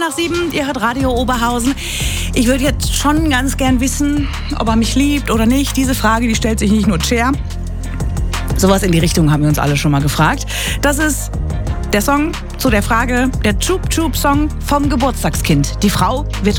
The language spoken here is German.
7:15, ihr hört Radio Oberhausen. Ich würde jetzt schon ganz gern wissen, ob er mich liebt oder nicht. Diese Frage, die stellt sich nicht nur Cher. Sowas in die Richtung haben wir uns alle schon mal gefragt. Das ist der Song zu der Frage, der Chup Chup Song vom Geburtstagskind. Die Frau wird